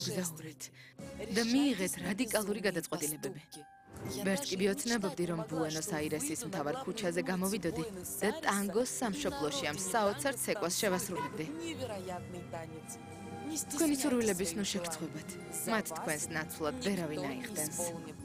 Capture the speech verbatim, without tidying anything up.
გზაურეთ და მიიღეთ რადიკალური გადაწყვეტილებები. ვერც კი ვიოცნებობდი, რომ ბუენოს-აირესის მთავარ ქუჩაზე გამოვიდოდი და ტანგოს სამშობლოში ამ საოცარ ცეკვას შევასრულებდი. თქვენი სურვილების ნუ შეგრცხვებათ. მათ თქვენს ნაცვლად ვერავინ აიხდენს.